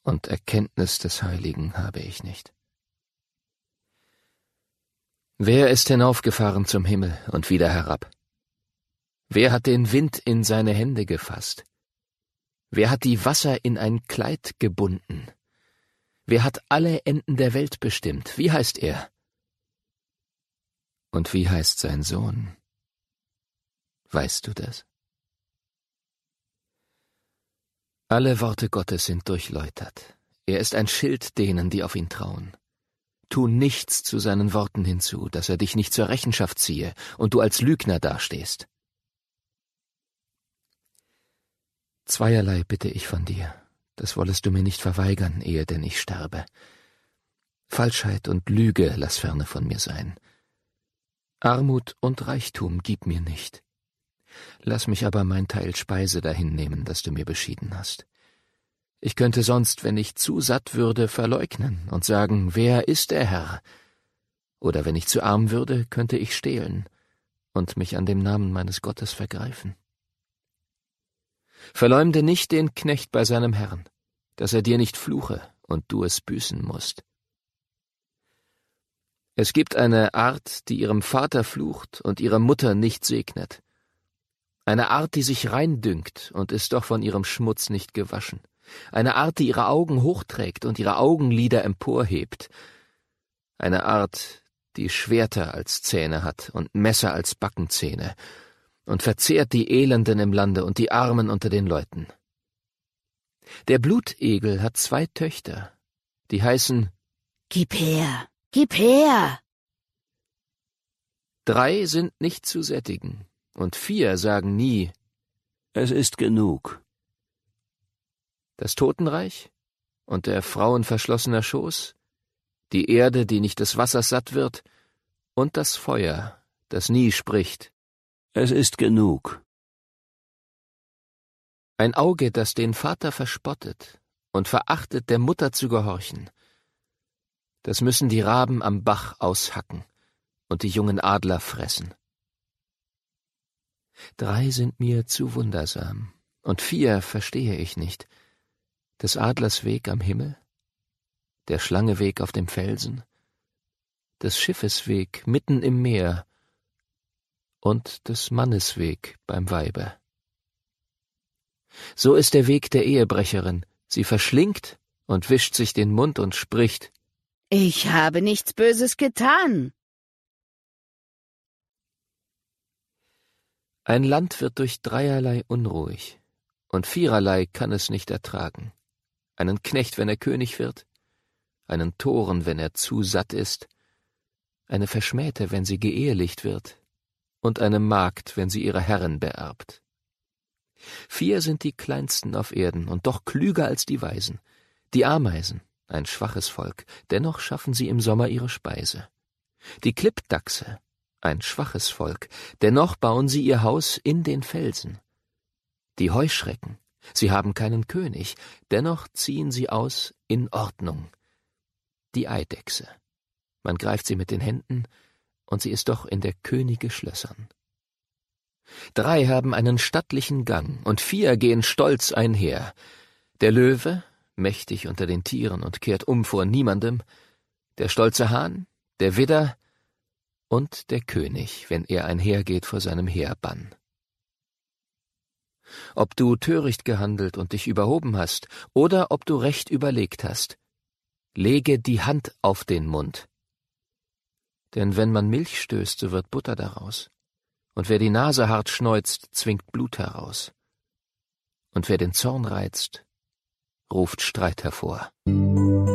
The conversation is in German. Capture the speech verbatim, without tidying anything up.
und Erkenntnis des Heiligen habe ich nicht. Wer ist hinaufgefahren zum Himmel und wieder herab? Wer hat den Wind in seine Hände gefasst? Wer hat die Wasser in ein Kleid gebunden? Wer hat alle Enden der Welt bestimmt? Wie heißt er? Und wie heißt sein Sohn? Weißt du das? Alle Worte Gottes sind durchläutert. Er ist ein Schild denen, die auf ihn trauen. Tu nichts zu seinen Worten hinzu, dass er dich nicht zur Rechenschaft ziehe und du als Lügner dastehst. Zweierlei bitte ich von dir, das wollest du mir nicht verweigern, ehe denn ich sterbe. Falschheit und Lüge lass ferne von mir sein. Armut und Reichtum gib mir nicht. Lass mich aber mein Teil Speise dahin nehmen, das du mir beschieden hast. Ich könnte sonst, wenn ich zu satt würde, verleugnen und sagen, wer ist der Herr? Oder wenn ich zu arm würde, könnte ich stehlen und mich an dem Namen meines Gottes vergreifen. Verleumde nicht den Knecht bei seinem Herrn, dass er dir nicht fluche und du es büßen musst. Es gibt eine Art, die ihrem Vater flucht und ihre Mutter nicht segnet. Eine Art, die sich rein dünkt und ist doch von ihrem Schmutz nicht gewaschen. Eine Art, die ihre Augen hochträgt und ihre Augenlider emporhebt. Eine Art, die Schwerter als Zähne hat und Messer als Backenzähne und verzehrt die Elenden im Lande und die Armen unter den Leuten. Der Blutegel hat zwei Töchter, die heißen Gib her, gib her! Drei sind nicht zu sättigen, und vier sagen nie, es ist genug. Das Totenreich und der Frauen verschlossener Schoß, die Erde, die nicht des Wassers satt wird, und das Feuer, das nie spricht, es ist genug. Ein Auge, das den Vater verspottet und verachtet, der Mutter zu gehorchen, das müssen die Raben am Bach aushacken und die jungen Adler fressen. Drei sind mir zu wundersam, und vier verstehe ich nicht. Des Adlers Weg am Himmel, der Schlange Weg auf dem Felsen, des Schiffes Weg mitten im Meer und des Mannes Weg beim Weibe. So ist der Weg der Ehebrecherin, sie verschlingt und wischt sich den Mund und spricht, Ich habe nichts Böses getan. Ein Land wird durch dreierlei unruhig, und viererlei kann es nicht ertragen. Einen Knecht, wenn er König wird, einen Toren, wenn er zu satt ist, eine Verschmähte, wenn sie geehelicht wird, und eine Magd, wenn sie ihre Herren beerbt. Vier sind die Kleinsten auf Erden und doch klüger als die Weisen. Die Ameisen, ein schwaches Volk, dennoch schaffen sie im Sommer ihre Speise. Die Klippdachse, ein schwaches Volk, dennoch bauen sie ihr Haus in den Felsen. Die Heuschrecken, sie haben keinen König, dennoch ziehen sie aus in Ordnung. Die Eidechse, man greift sie mit den Händen, und sie ist doch in der Könige Schlössern. Drei haben einen stattlichen Gang, und vier gehen stolz einher. Der Löwe, mächtig unter den Tieren und kehrt um vor niemandem, der stolze Hahn, der Widder und der König, wenn er einhergeht vor seinem Heerbann. Ob du töricht gehandelt und dich überhoben hast, oder ob du recht überlegt hast, lege die Hand auf den Mund. Denn wenn man Milch stößt, so wird Butter daraus. Und wer die Nase hart schneuzt, zwingt Blut heraus. Und wer den Zorn reizt, ruft Streit hervor.